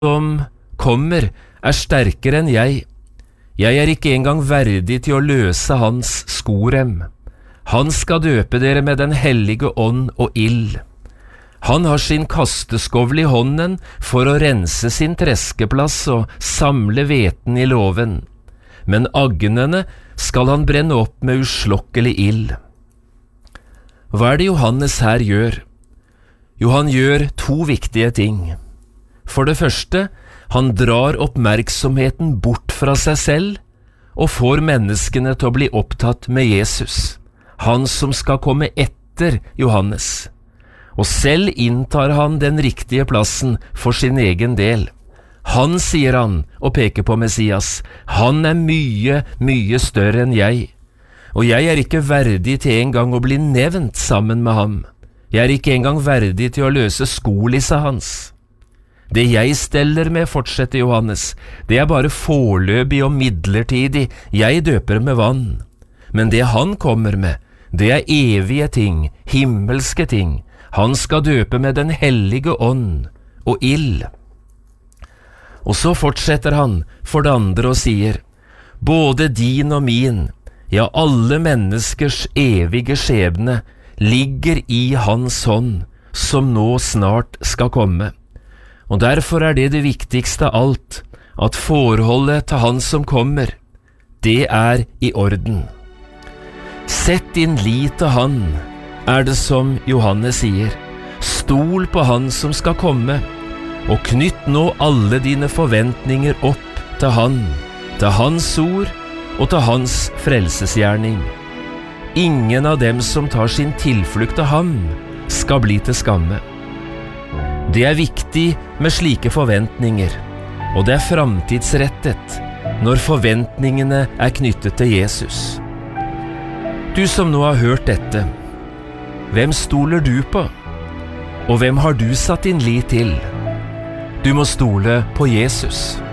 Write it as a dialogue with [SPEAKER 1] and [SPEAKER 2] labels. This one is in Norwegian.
[SPEAKER 1] som kommer sterkere enn jeg. Jeg ikke engang verdig til å løse hans skorem. Han skal døpe dere med den hellige ånd og ild. Han har sin kasteskovl i hånden for å rense sin treskeplass og samle hveten i låven. Men agnene skal han brenne opp med uslokkelig ild. Hva det Johannes her gjør? Jo, han gjør to viktige ting. For det første, han drar oppmerksomheten bort fra seg selv og får menneskene til å bli opptatt med Jesus, han som skal komme etter Johannes. Og selv inntar han den riktige plassen for sin egen del. Han, sier han, og peker på Messias, han mye, mye større enn jeg. Og jeg ikke verdig til en gang å bli nevnt sammen med ham. Jeg ikke engang verdig til å løse skolissa hans. Det jeg steller med, fortsetter Johannes, det bare foreløpig og midlertidig, jeg døper med vann. Men det han kommer med, det evige ting, himmelske ting. Han skal døpe med den hellige ånd og ild. Og så fortsetter han for det andre og sier, både din og min, ja alle menneskers evige skjebne, ligger i hans hånd, som nå snart skal komme. Og derfor det viktigste av alt, at forholdet til han som kommer, det i orden. Sett din lit til han, det som Johannes sier. Stol på han som skal komme, og knytt nå alle dine forventninger opp til han, til hans ord og til hans frelsesgjerning. Ingen av dem som tar sin tilflukt til ham, skal bli til skamme. Det viktig med slike forventninger, og det framtidsrettet når forventningene knyttet til Jesus. Du som nå har hørt dette, hvem stoler du på? Og hvem har du satt din lit til? Du må stole på Jesus.